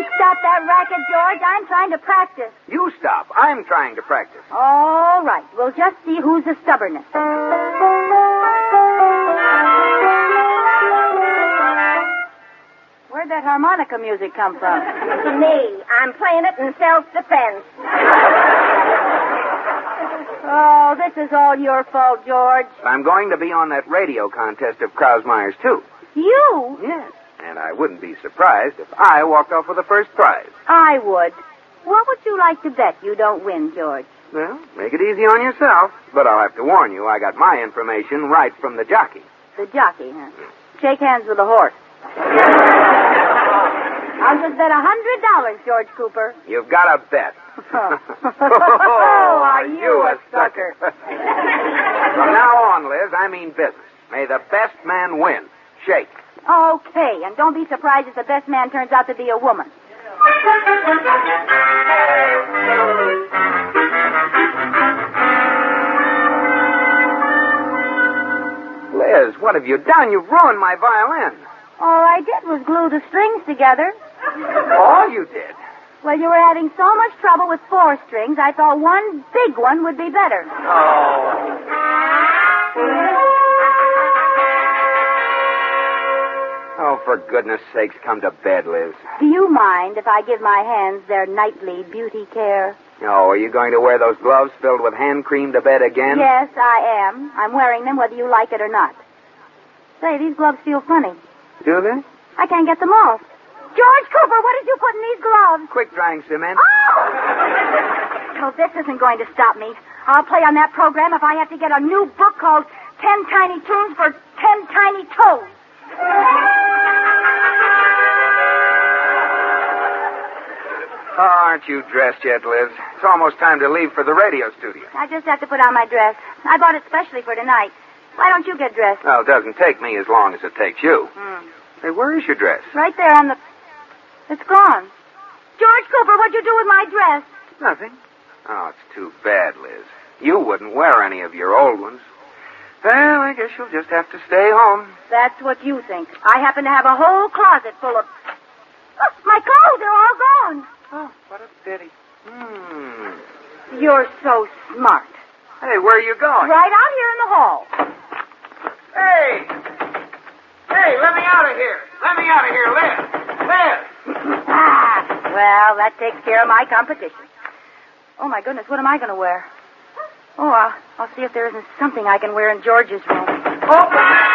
stop that racket, George. I'm trying to practice. You stop. I'm trying to practice. All right. We'll just see who's the stubbornest. Where'd that harmonica music come from? Me. I'm playing it in self-defense. Oh, this is all your fault, George. I'm going to be on that radio contest of Krausmeyer's, too. You? Yes. And I wouldn't be surprised if I walked off with the first prize. I would. What would you like to bet you don't win, George? Well, make it easy on yourself. But I'll have to warn you, I got my information right from the jockey. The jockey, huh? Shake hands with the horse. I'll just bet $100, George Cooper. You've got a bet. Oh, are you a sucker? From now on, Liz, I mean business. May the best man win. Shake. Okay, and don't be surprised if the best man turns out to be a woman. Liz, what have you done? You've ruined my violin. All I did was glue the strings together. All you did? Well, you were having so much trouble with 4 strings, I thought one big one would be better. Oh, for goodness sakes, come to bed, Liz. Do you mind if I give my hands their nightly beauty care? Oh, are you going to wear those gloves filled with hand cream to bed again? Yes, I am. I'm wearing them whether you like it or not. Say, these gloves feel funny. Do they? I can't get them off. George Cooper, what did you put in these gloves? Quick-drying cement. Oh! So this isn't going to stop me. I'll play on that program if I have to get a new book called 10 Tiny Tunes for 10 Tiny Toes. Oh, aren't you dressed yet, Liz? It's almost time to leave for the radio studio. I just have to put on my dress. I bought it specially for tonight. Why don't you get dressed? Well, it doesn't take me as long as it takes you. Hey, where is your dress? Right there on the... It's gone. George Cooper, what'd you do with my dress? Nothing. Oh, it's too bad, Liz. You wouldn't wear any of your old ones. Well, I guess you'll just have to stay home. That's what you think. I happen to have a whole closet full of... Oh, my clothes are all gone. Oh, what a pity. You're so smart. Hey, where are you going? Right out here in the hall. Hey! Hey, let me out of here. Let me out of here, Liz. Liz! Well, that takes care of my competition. Oh, my goodness, what am I going to wear? Oh, I'll see if there isn't something I can wear in George's room. Open!